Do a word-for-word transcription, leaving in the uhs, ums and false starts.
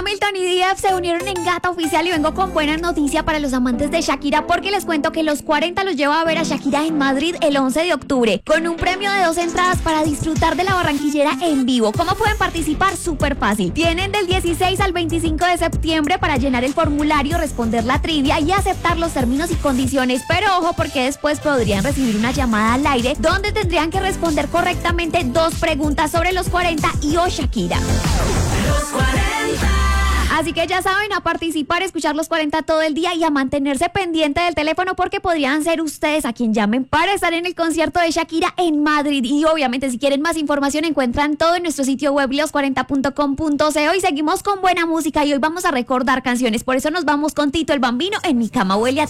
Hamilton y D F se unieron en Gata Oficial y vengo con buena noticia para los amantes de Shakira porque les cuento que los cuarenta los lleva a ver a Shakira en Madrid el once de octubre con un premio de dos entradas para disfrutar de la barranquillera en vivo. ¿Cómo pueden participar? Súper fácil. Tienen del dieciséis al veinticinco de septiembre para llenar el formulario, responder la trivia y aceptar los términos y condiciones. Pero ojo, porque después podrían recibir una llamada al aire donde tendrían que responder correctamente dos preguntas sobre los cuarenta y o Shakira. Los cuarenta. Así que ya saben, a participar, escuchar los cuarenta todo el día y a mantenerse pendiente del teléfono porque podrían ser ustedes a quien llamen para estar en el concierto de Shakira en Madrid. Y obviamente si quieren más información encuentran todo en nuestro sitio web los cuarenta punto com punto co y seguimos con buena música y hoy vamos a recordar canciones. Por eso nos vamos con Tito el Bambino, En mi cama huele a ti.